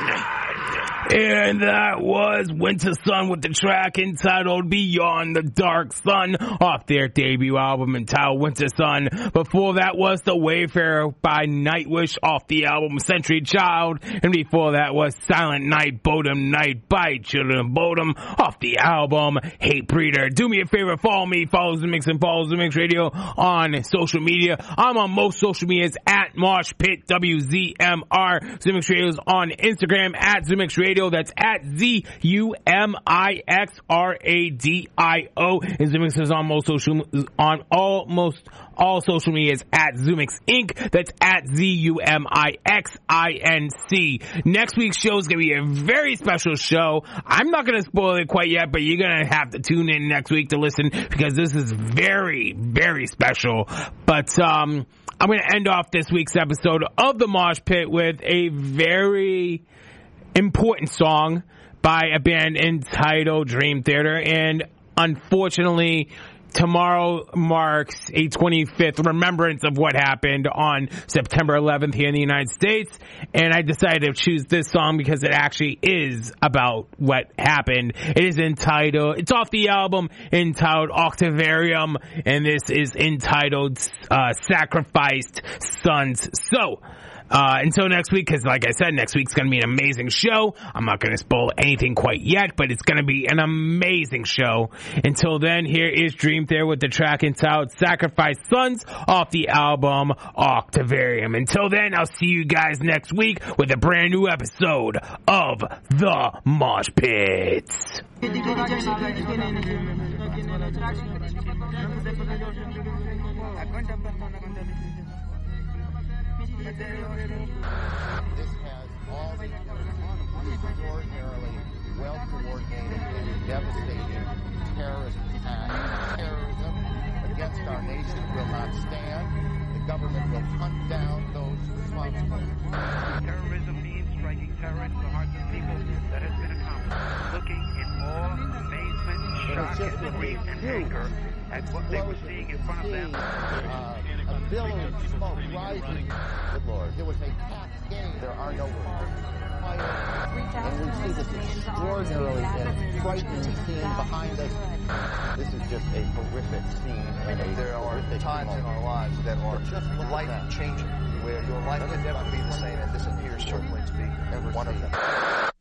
And that was Winter Sun with the track entitled Beyond the Dark Sun off their debut album entitled Winter Sun. Before that was The Wayfarer by Nightwish off the album Century Child. And before that was Silent Night, Bodom Night by Children of Bodom off the album Hate Breeder. Do me a favor, follow me, follow Zemixx and follow Zemixx Radio on social media. I'm on most social medias at Mosh Pit WZMR. Zemixx Radio is on Instagram at Zemixx Radio. That's at ZUMIXRADIO. And Zemixx is on almost all social medias at Zemixx Inc. That's at ZUMIXINC. Next week's show is going to be a very special show. I'm not going to spoil it quite yet, but you're going to have to tune in next week to listen because this is very, very special. But, I'm going to end off this week's episode of the Mosh Pit with a very important song by a band entitled Dream Theater, and unfortunately tomorrow marks a 25th remembrance of what happened on September 11th here in the United States, and I decided to choose this song because it actually is about what happened. It's off the album entitled Octavarium, and this is entitled Sacrificed Sons. So until next week, because like I said, next week's going to be an amazing show. I'm not going to spoil anything quite yet, but it's going to be an amazing show. Until then, here is Dream Theater with the track entitled Sacrifice Sons off the album Octavarium. Until then, I'll see you guys next week with a brand new episode of The Mosh Pits. This has all the extraordinarily well-coordinated and devastating terrorist attacks. Terrorism against our nation will not stand. The government will hunt down those responsible. Terrorism means striking terror into the hearts of people. That has been accomplished. Looking in awe, amazement, shock, and grief and anger at what they were seeing in front of them. A billow of smoke rising. Good Lord. There was a packed game. There are no words. Fire. And we see this extraordinarily and frightening scene behind us. This is just a horrific scene. And there are times in our lives that are just life-changing, where your life can never be the same, and this appears certainly to be one of them.